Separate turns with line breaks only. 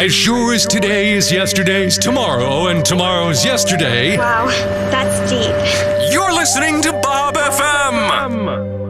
As sure as today is yesterday's tomorrow and tomorrow's yesterday.
Wow, that's deep.
You're listening to Bob FM.